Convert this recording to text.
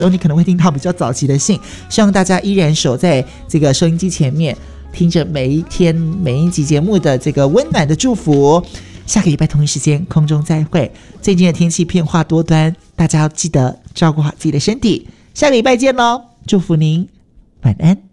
你可能会听到比较早期的信，希望大家依然守在这个收音机前面，听着每一天每一集节目的这个温暖的祝福。下个礼拜同一时间空中再会。最近的天气变化多端，大家要记得照顾好自己的身体。下个礼拜见咯，祝福您晚安。